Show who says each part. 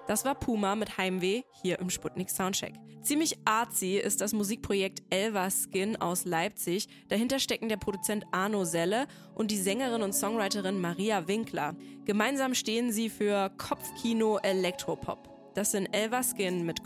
Speaker 1: Das war Puma mit Heimweh hier im Sputnik Soundcheck. Ziemlich artsy ist das Musikprojekt Elverskin aus Leipzig. Dahinter stecken der Produzent Arno Selle und die Sängerin und Songwriterin Maria Winkler. Gemeinsam stehen sie für Kopfkino Elektropop. Das sind Elverskin mit